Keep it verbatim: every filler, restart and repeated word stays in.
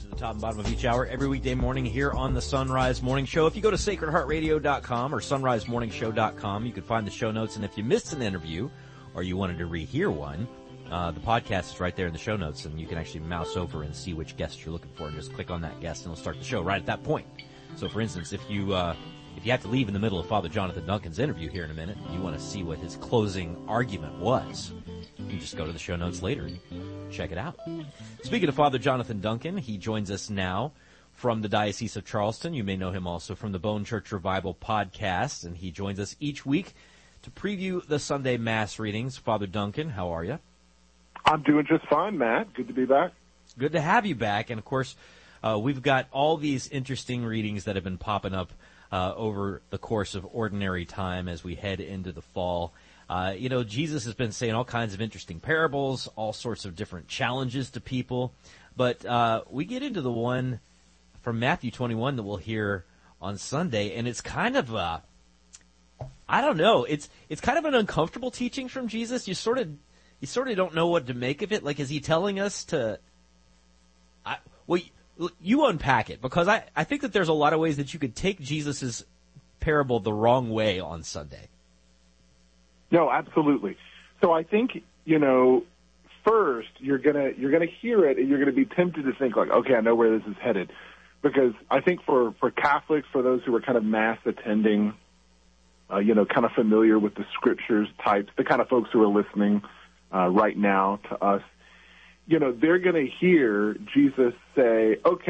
to the top and bottom of each hour every weekday morning here on the Sunrise Morning Show. If you go to sacred heart radio dot com or sunrise morning show dot com, you can find the show notes. And if you missed an interview or you wanted to rehear one, uh, the podcast is right there in the show notes, and you can actually mouse over and see which guest you're looking for and just click on that guest, and it'll start the show right at that point. So, for instance, if you uh, if you have to leave in the middle of Father Jonathan Duncan's interview here in a minute, and you want to see what his closing argument was, you can just go to the show notes later and check it out. Speaking of Father Jonathan Duncan, he joins us now from the Diocese of Charleston. You may know him also from the Bone Church Revival podcast, and he joins us each week to preview the Sunday Mass readings. Father Duncan, how are you? I'm doing just fine, Matt. Good to be back. Good to have you back. And, of course, uh, we've got all these interesting readings that have been popping up uh, over the course of ordinary time as we head into the fall. Uh, you know, Jesus has been saying all kinds of interesting parables, all sorts of different challenges to people. But uh, we get into the one from Matthew twenty-one that we'll hear on Sunday, and it's kind of a, I don't know, it's it's kind of an uncomfortable teaching from Jesus. You sort of you sort of don't know what to make of it. Like, is he telling us to, I, well, you, you unpack it, because I, I think that there's a lot of ways that you could take Jesus' parable the wrong way on Sunday. No, absolutely. So I think, you know, first you're gonna you're gonna hear it and you're gonna be tempted to think like, okay, I know where this is headed, because I think for for Catholics, for those who are kind of mass attending, uh, you know, kind of familiar with the scriptures types, the kind of folks who are listening uh, right now to us, you know, they're gonna hear Jesus say, okay,